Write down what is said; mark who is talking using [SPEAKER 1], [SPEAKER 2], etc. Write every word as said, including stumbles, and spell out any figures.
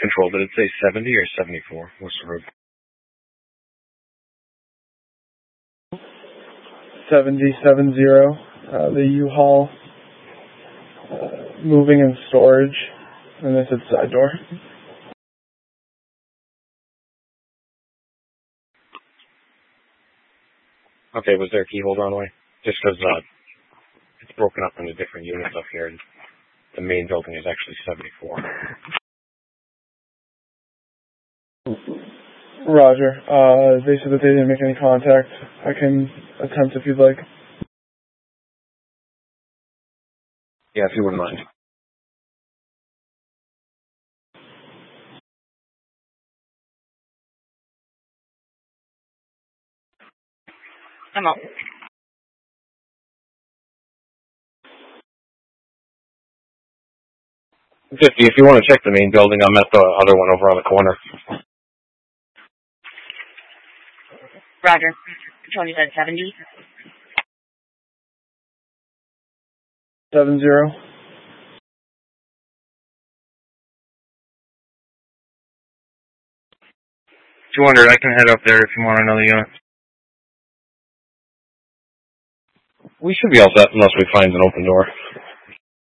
[SPEAKER 1] Control, did it say seventy or seventy-four? What's the road?
[SPEAKER 2] seventy seventy, uh, the U-Haul, uh, moving and storage, and this is side door.
[SPEAKER 1] Okay, was there a key holder on the way? Just because uh, it's broken up into different units up here, and the main building is actually seventy-four.
[SPEAKER 2] Roger. Uh, they said that they didn't make any contact. I can attempt if you'd like.
[SPEAKER 1] Yeah, if you wouldn't mind.
[SPEAKER 3] I'm out.
[SPEAKER 1] fifty, if you want to check the main building, I'm at the other one over on the corner.
[SPEAKER 3] Roger. Control, you said seventy?
[SPEAKER 2] Seven zero.
[SPEAKER 1] two hundred, I can head up there if you want another unit. We should be all set unless we find an open door.